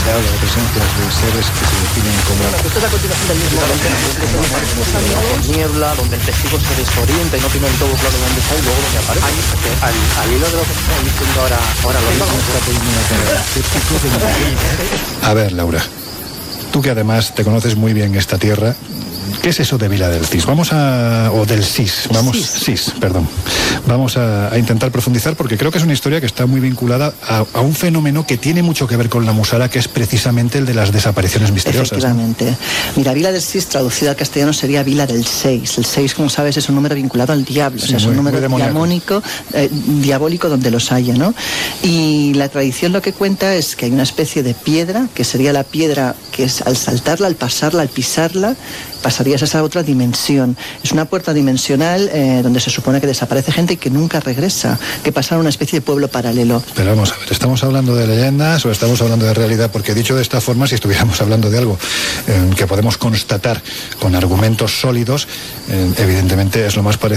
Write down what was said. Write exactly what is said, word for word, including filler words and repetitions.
especial o presencias de seres que se definen como... Bueno, esto es a continuación del mismo con niebla, donde el testigo se desorienta y no tiene todo claro dónde está y luego dónde aparece. Al, al hilo de lo que estamos diciendo ahora, ahora lo mismo. A ver, Laura, tú que además te conoces muy bien esta tierra, ¿qué es eso de Vila del Cis? Vamos a... o del Cis, vamos... Cis, Cis perdón. Vamos a, a intentar profundizar porque creo que es una historia que está muy vinculada a, a un fenómeno que tiene mucho que ver con la Musara, que es precisamente el de las desapariciones misteriosas. Efectivamente. ¿No? Mira, Vila del Cis, traducida al castellano, sería Vila del Seis. El seis, como sabes, es un número vinculado al diablo. Sí, o sea, es muy, un número diabólico, eh, diabólico donde los haya, ¿no? Y la tradición lo que cuenta es que hay una especie de piedra, que sería la piedra que es al saltarla, al pasarla, al pisarla, pasarías a esa otra dimensión. Es una puerta dimensional eh, donde se supone que desaparece gente y que nunca regresa, que pasa a una especie de pueblo paralelo. Pero vamos a ver, ¿estamos hablando de leyendas o estamos hablando de realidad? Porque dicho de esta forma, si estuviéramos hablando de algo eh, que podemos constatar con argumentos sólidos, eh, evidentemente es lo más parecido